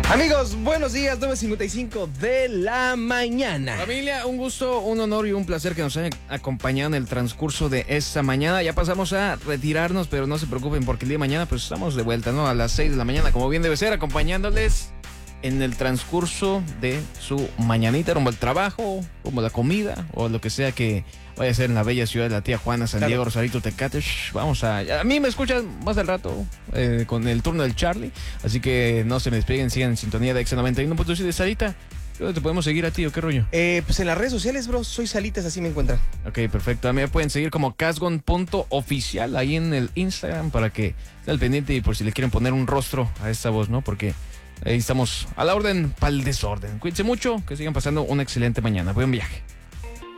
Amigos, buenos días, 9:55 de la mañana. Familia, un gusto, un honor y un placer que nos hayan acompañado en el transcurso de esta mañana. Ya pasamos a retirarnos, pero no se preocupen porque el día de mañana pues estamos de vuelta, ¿no? A las 6 de la mañana, como bien debe ser, acompañándoles en el transcurso de su mañanita, rumbo al trabajo, rumbo a la comida o lo que sea que vaya a ser en la bella ciudad de la tía Juana, San Diego, Rosarito, Tecate. Vamos a mí me escuchan más al rato con el turno del Charlie, así que no se me despeguen, sigan en sintonía de Exa 91.7 de Sarita. ¿Dónde te podemos seguir a ti o qué rollo? Pues en las redes sociales, bro, soy Salitas, así me encuentran. Ok, perfecto. A mí me pueden seguir como casgon.oficial ahí en el Instagram para que estén al pendiente y por si le quieren poner un rostro a esta voz, ¿no? Porque ahí estamos a la orden para el desorden. Cuídense mucho, que sigan pasando una excelente mañana. Buen viaje.